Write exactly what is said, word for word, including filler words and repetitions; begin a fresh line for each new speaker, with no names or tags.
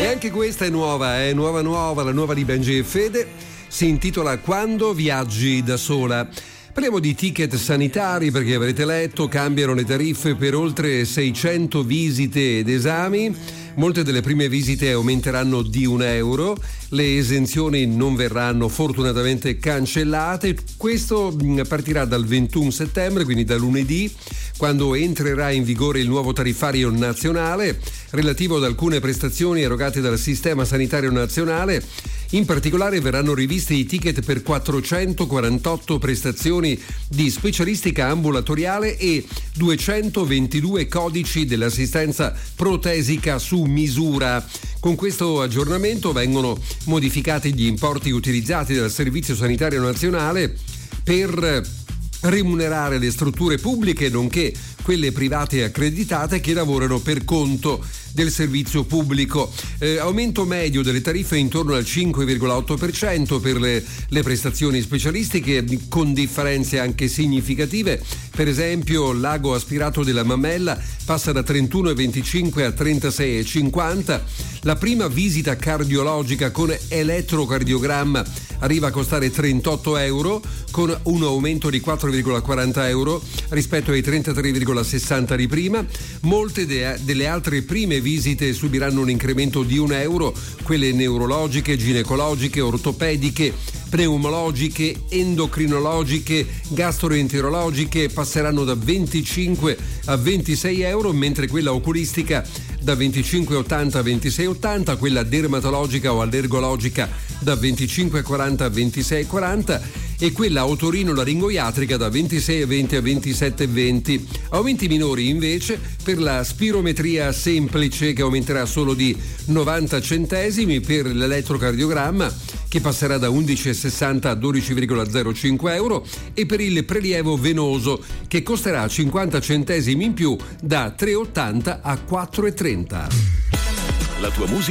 E anche questa è nuova, è nuova nuova, la nuova di Benji e Fede, si intitola Quando viaggi da sola. Parliamo di ticket sanitari perché avrete letto, cambiano le tariffe per oltre seicento visite ed esami. Molte delle prime visite aumenteranno di un euro, le esenzioni non verranno fortunatamente cancellate. Questo partirà dal ventuno settembre, quindi da lunedì, quando entrerà in vigore il nuovo tariffario nazionale relativo ad alcune prestazioni erogate dal Sistema Sanitario Nazionale. In particolare verranno rivisti i ticket per quattrocentoquarantotto prestazioni di specialistica ambulatoriale e duecentoventidue codici dell'assistenza protesica su misura. Con questo aggiornamento vengono modificati gli importi utilizzati dal Servizio Sanitario Nazionale per remunerare le strutture pubbliche nonché quelle private accreditate che lavorano per conto del servizio pubblico. Eh, aumento medio delle tariffe intorno al cinque virgola otto per cento per le, le prestazioni specialistiche, con differenze anche significative. Per esempio, l'ago aspirato della mammella passa da trentuno virgola venticinque a trentasei virgola cinquanta. La prima visita cardiologica con elettrocardiogramma arriva a costare trentotto euro, con un aumento di quattro virgola quaranta euro rispetto ai trentatré virgola sessanta di prima. Molte de- delle altre prime visite subiranno un incremento di un euro, quelle neurologiche, ginecologiche, ortopediche, pneumologiche, endocrinologiche, gastroenterologiche passeranno da venticinque a ventisei euro, mentre quella oculistica da venticinque virgola ottanta a ventisei virgola ottanta, quella dermatologica o allergologica da venticinque virgola quaranta a ventisei virgola quaranta e quella otorino-laringoiatrica da ventisei virgola venti a ventisette virgola venti. Aumenti minori invece per la spirometria semplice, che aumenterà solo di novanta centesimi, per l'elettrocardiogramma che passerà da undici virgola sessanta a dodici virgola zero cinque euro, e per il prelievo venoso che costerà cinquanta centesimi in più, da tre virgola ottanta a quattro virgola trenta.
La tua musica